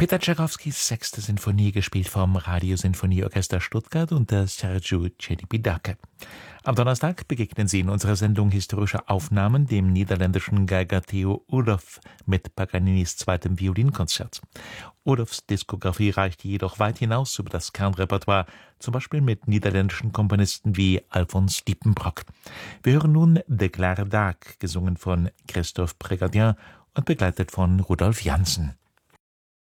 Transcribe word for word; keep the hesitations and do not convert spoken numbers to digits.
Peter Tschaikowskis sechste Sinfonie, gespielt vom Radiosinfonieorchester Stuttgart unter Sergiu Celibidache. Am Donnerstag begegnen Sie in unserer Sendung Historische Aufnahmen dem niederländischen Geiger Theo Ullof mit Paganinis zweitem Violinkonzert. Ulofs Diskografie reicht jedoch weit hinaus über das Kernrepertoire, zum Beispiel mit niederländischen Komponisten wie Alfons Diepenbrock. Wir hören nun De Clare Daak, gesungen von Christophe Prégardien und begleitet von Rudolf Janssen.